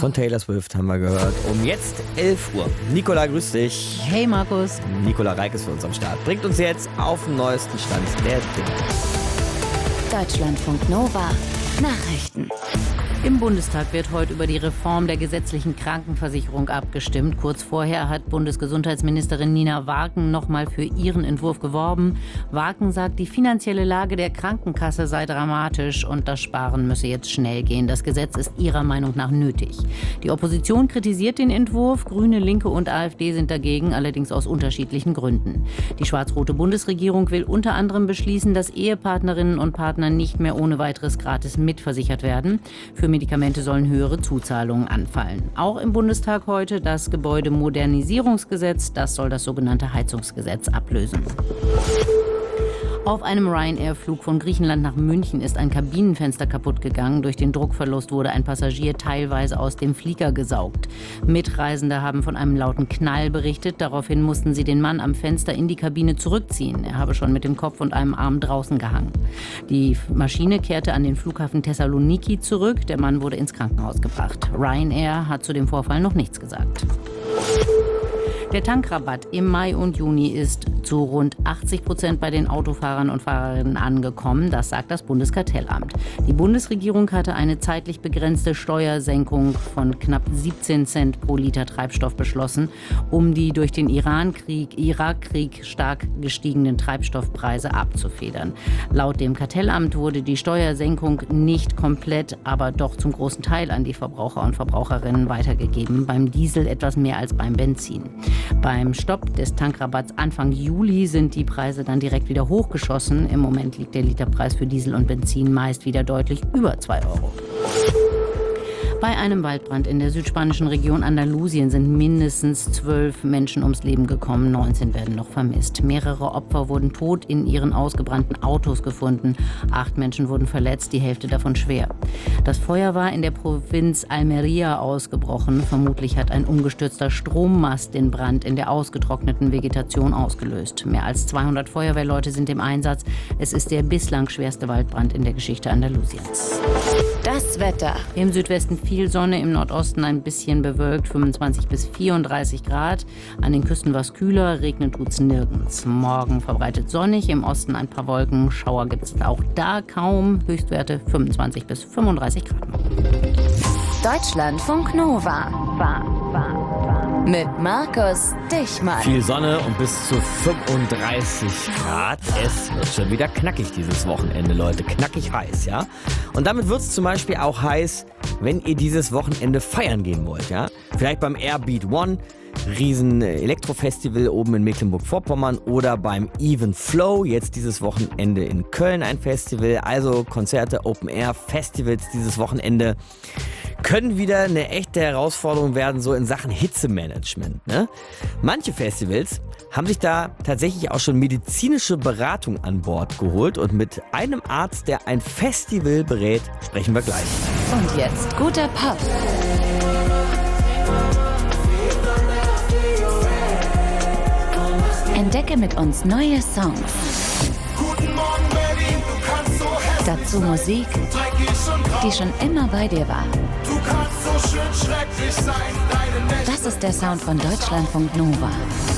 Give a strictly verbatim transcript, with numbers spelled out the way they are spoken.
Von Taylor Swift haben wir gehört. Um jetzt elf Uhr. Nicola, grüß dich. Hey Markus. Nicola Reik ist für uns am Start. Bringt uns jetzt auf den neuesten Stand der Dinge. Deutschlandfunk Nova. Nachrichten. Im Bundestag wird heute über die Reform der gesetzlichen Krankenversicherung abgestimmt. Kurz vorher hat Bundesgesundheitsministerin Nina Warken nochmal für ihren Entwurf geworben. Warken sagt, die finanzielle Lage der Krankenkasse sei dramatisch und das Sparen müsse jetzt schnell gehen. Das Gesetz ist ihrer Meinung nach nötig. Die Opposition kritisiert den Entwurf. Grüne, Linke und AfD sind dagegen, allerdings aus unterschiedlichen Gründen. Die schwarz-rote Bundesregierung will unter anderem beschließen, dass Ehepartnerinnen und Partner nicht mehr ohne weiteres gratis mitversichert werden. Für Medikamente sollen höhere Zuzahlungen anfallen. Auch im Bundestag heute das Gebäudemodernisierungsgesetz. Das soll das sogenannte Heizungsgesetz ablösen. Auf einem Ryanair-Flug von Griechenland nach München ist ein Kabinenfenster kaputt gegangen. Durch den Druckverlust wurde ein Passagier teilweise aus dem Flieger gesaugt. Mitreisende haben von einem lauten Knall berichtet. Daraufhin mussten sie den Mann am Fenster in die Kabine zurückziehen. Er habe schon mit dem Kopf und einem Arm draußen gehangen. Die Maschine kehrte an den Flughafen Thessaloniki zurück. Der Mann wurde ins Krankenhaus gebracht. Ryanair hat zu dem Vorfall noch nichts gesagt. Der Tankrabatt im Mai und Juni ist zu rund achtzig Prozent bei den Autofahrern und Fahrerinnen angekommen. Das sagt das Bundeskartellamt. Die Bundesregierung hatte eine zeitlich begrenzte Steuersenkung von knapp siebzehn Cent pro Liter Treibstoff beschlossen, um die durch den Iran-Krieg, Irak-Krieg stark gestiegenen Treibstoffpreise abzufedern. Laut dem Kartellamt wurde die Steuersenkung nicht komplett, aber doch zum großen Teil an die Verbraucher und Verbraucherinnen weitergegeben. Beim Diesel etwas mehr als beim Benzin. Beim Stopp des Tankrabatts Anfang Juli sind die Preise dann direkt wieder hochgeschossen. Im Moment liegt der Literpreis für Diesel und Benzin meist wieder deutlich über zwei Euro. Bei einem Waldbrand in der südspanischen Region Andalusien sind mindestens zwölf Menschen ums Leben gekommen, neunzehn werden noch vermisst. Mehrere Opfer wurden tot in ihren ausgebrannten Autos gefunden. Acht Menschen wurden verletzt, die Hälfte davon schwer. Das Feuer war in der Provinz Almería ausgebrochen. Vermutlich hat ein umgestürzter Strommast den Brand in der ausgetrockneten Vegetation ausgelöst. Mehr als zweihundert Feuerwehrleute sind im Einsatz. Es ist der bislang schwerste Waldbrand in der Geschichte Andalusiens. Das Wetter. Im Südwesten viel Sonne, im Nordosten ein bisschen bewölkt, fünfundzwanzig bis vierunddreißig Grad. An den Küsten was kühler, regnen tut's nirgends. Morgen verbreitet sonnig, im Osten ein paar Wolken. Schauer gibt's auch da kaum. Höchstwerte fünfundzwanzig bis fünfunddreißig Grad. Deutschlandfunk Nova. War, war, war. Mit Markus Dichmann. Viel Sonne und bis zu fünfunddreißig Grad. Es wird schon wieder knackig dieses Wochenende, Leute. Knackig heiß, ja? Und damit wird es zum Beispiel auch heiß, wenn ihr dieses Wochenende feiern gehen wollt, ja? Vielleicht beim Airbeat One, riesen Elektrofestival oben in Mecklenburg-Vorpommern oder beim Even Flow, jetzt dieses Wochenende in Köln ein Festival. Also Konzerte, Open-Air-Festivals dieses Wochenende können wieder eine echte Herausforderung werden, so in Sachen Hitzemanagement, ne? Manche Festivals haben sich da tatsächlich auch schon medizinische Beratung an Bord geholt und mit einem Arzt, der ein Festival berät, sprechen wir gleich. Und jetzt guter Pop. Entdecke mit uns neue Songs. Guten Morgen, Berlin, du kannst so hässlich Dazu Musik, die schon immer bei dir war. Du kannst so schön schrecklich sein, deine Nächte. Das ist der Sound von Deutschlandfunk Nova.